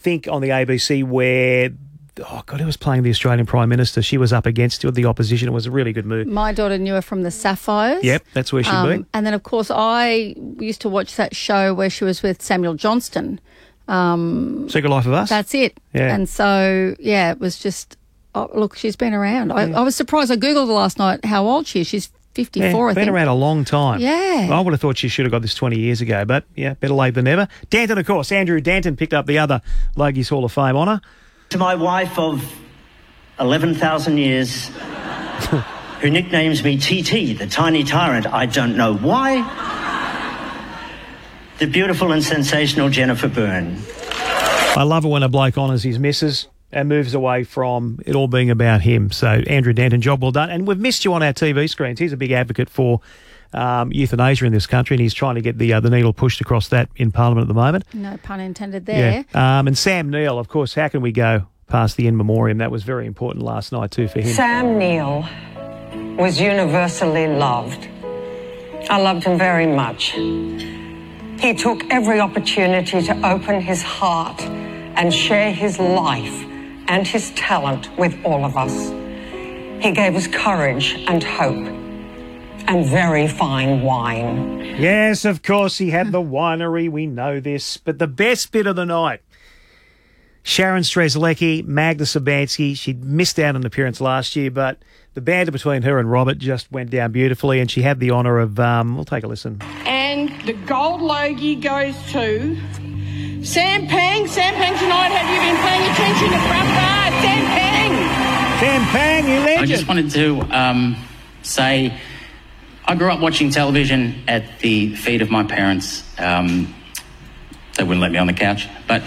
think, on the ABC where, who was playing the Australian Prime Minister? She was up against the opposition. It was a really good move. My daughter knew her from the Sapphires. Yep, that's where she'd been. And then, of course, I used to watch that show where she was with Samuel Johnston. Secret Life of Us? That's it. Yeah. And so, yeah, it was just, look, she's been around. I was surprised. I Googled last night how old she is. She's 54, I think. Been around a long time. Yeah. I would have thought she should have got this 20 years ago, but, yeah, better late than never. Danton, of course. Andrew Danton picked up the other Logies Hall of Fame honour. To my wife of 11,000 years, who nicknames me TT, the tiny tyrant, I don't know why, the beautiful and sensational Jennifer Byrne. I love it when a bloke honours his missus and moves away from it all being about him. So, Andrew Danton, job well done. And we've missed you on our TV screens. He's a big advocate for euthanasia in this country, and he's trying to get the needle pushed across that in Parliament at the moment. No pun intended there. Yeah. And Sam Neill, of course, how can we go past the in memoriam? That was very important last night too for him. Sam Neill was universally loved. I loved him very much. He took every opportunity to open his heart and share his life and his talent with all of us. He gave us courage and hope and very fine wine. Yes, of course, he had the winery. We know this. But the best bit of the night, Sharon Strzelecki, Magda Szubanski, she'd missed out on an appearance last year, but the banter between her and Robert just went down beautifully, and she had the honour of, we'll take a listen. And the gold logie goes to Sam Pang. Sam Pang tonight, have you been paying attention to front bar? Sam Pang! Sam Pang, you legend! I just wanted to say I grew up watching television at the feet of my parents. They wouldn't let me on the couch, but...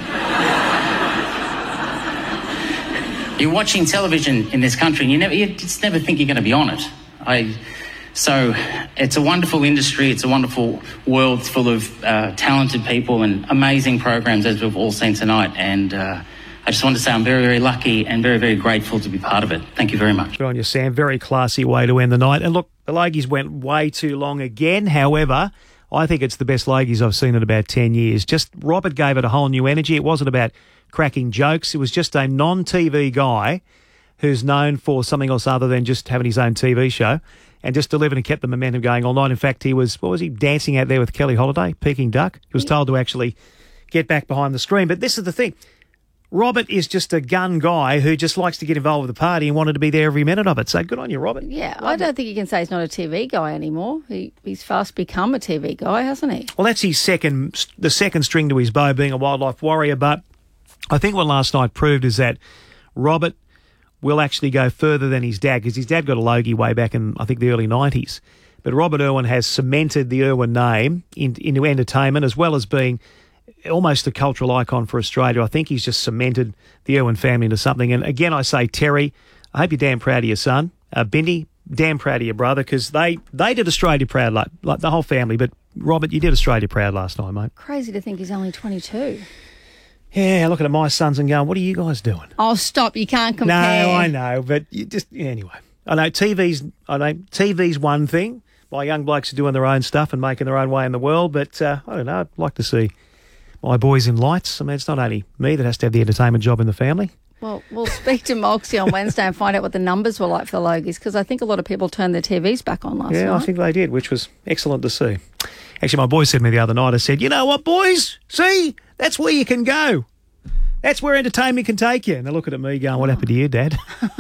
You're watching television in this country and you just never think you're going to be on it. So it's a wonderful industry. It's a wonderful world full of talented people and amazing programs, as we've all seen tonight. And I just want to say I'm very, very lucky and very, very grateful to be part of it. Thank you very much. Good on you, Sam. Very classy way to end the night. And look, the Logies went way too long again. However, I think it's the best Logies I've seen in about 10 years. Just Robert gave it a whole new energy. It wasn't about cracking jokes. It was just a non-TV guy who's known for something else other than just having his own TV show, and just delivered and kept the momentum going all night. In fact, he was, dancing out there with Kelly Holliday, Peking Duck. He was told to actually get back behind the screen. But this is the thing. Robert is just a gun guy who just likes to get involved with the party and wanted to be there every minute of it. So good on you, Robert. Yeah, I don't think you can say he's not a TV guy anymore. He's fast become a TV guy, hasn't he? Well, that's the second string to his bow, being a wildlife warrior. But I think what last night proved is that Robert will actually go further than his dad, because his dad got a Logie way back in, I think, the early 90s. But Robert Irwin has cemented the Irwin name into entertainment, as well as being almost a cultural icon for Australia. I think he's just cemented the Irwin family into something. And again, I say, Terry, I hope you're damn proud of your son. Bindi, damn proud of your brother, because they did Australia proud, like the whole family. But Robert, you did Australia proud last night, mate. Crazy to think he's only 22. Yeah, looking at my sons and going, what are you guys doing? Oh, stop. You can't compare. No, I know, but you just, anyway. I know TV's one thing. My young blokes are doing their own stuff and making their own way in the world, but I don't know, I'd like to see my boys in lights. I mean, it's not only me that has to have the entertainment job in the family. Well, we'll speak to Moxie on Wednesday and find out what the numbers were like for the Logies, because I think a lot of people turned their TVs back on last night. Yeah, I think they did, which was excellent to see. Actually, my boys said to me the other night, I said, you know what, boys? See, that's where you can go. That's where entertainment can take you. And they're looking at me going, what happened to you, Dad?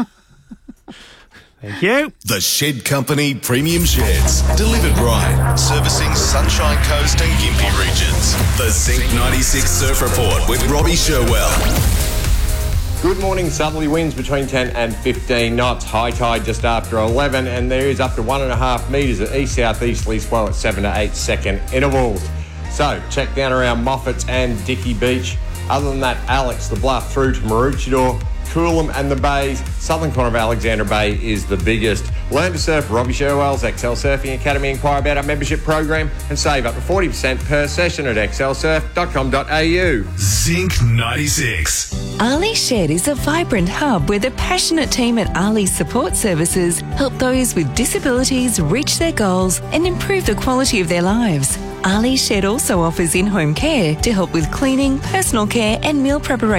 Thank you. The Shed Company Premium Sheds. Delivered right. Servicing Sunshine Coast and Gympie regions. The Zinc 96 Surf Report with Robbie Sherwell. Good morning. Southerly winds between 10 and 15 knots. High tide just after 11, and there is up to 1.5 metres at east-southeasterly swell at 7 to 8 second intervals. So check down around Moffats and Dickey Beach. Other than that, Alex, the Bluff through to Maroochydore, Coolum and the Bays. Southern corner of Alexandra Bay is the biggest. Learn to surf. Robbie Sherwell's XL Surfing Academy. Inquire about our membership program and save up to 40% per session at xlsurf.com.au. Zinc 96. Ali Shed is a vibrant hub where the passionate team at Ali Support Services help those with disabilities reach their goals and improve the quality of their lives. Ali Shed also offers in-home care to help with cleaning, personal care and meal preparation.